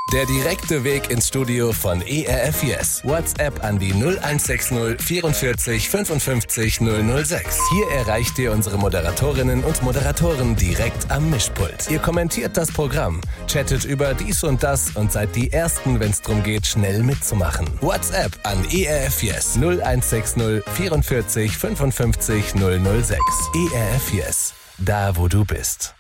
Der direkte Weg ins Studio von ERF Yes. WhatsApp an die 0160 44 55 006. Hier erreicht ihr unsere Moderatorinnen und Moderatoren direkt am Mischpult. Ihr kommentiert das Programm, chattet über dies und das und seid die Ersten, wenn es darum geht, schnell mitzumachen. WhatsApp an ERF Yes 0160 44 55 006. ERF Yes. Da, wo du bist.